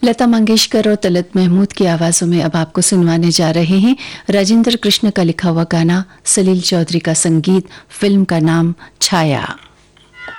लता मंगेशकर और तलत महमूद की आवाजों में अब आपको सुनवाने जा रहे हैं राजेंद्र कृष्ण का लिखा हुआ गाना, सलील चौधरी का संगीत, फिल्म का नाम छाया।